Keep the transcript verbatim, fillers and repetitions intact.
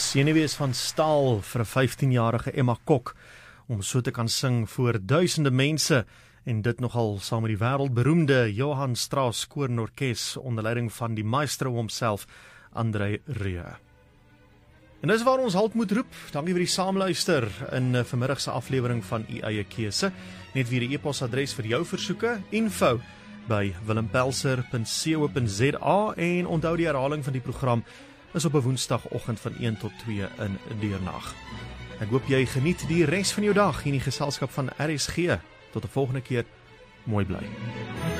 Senuwees van staal vir 'n vyftienjarige Emma Kok om so te kan sing voor duisende mense en dit nogal saam met die wêreldberoemde Johann Strauss Koor en Orkes onder leiding van die maestro homself, André Rieu. En dis waar ons halt moet roep. Dankie vir die saamluister in uh, vanmiddag se aflewering van U Eie Keuse. Net weer die e-posadres vir jou versoeke, info by willempelser punt co punt za en onthou die herhaling van die program is op 'n woensdagoggend van een tot twee in deernag. Ek hoop jy geniet die res van jou dag in die geselskap van R S G. Tot 'n volgende keer, mooi bly.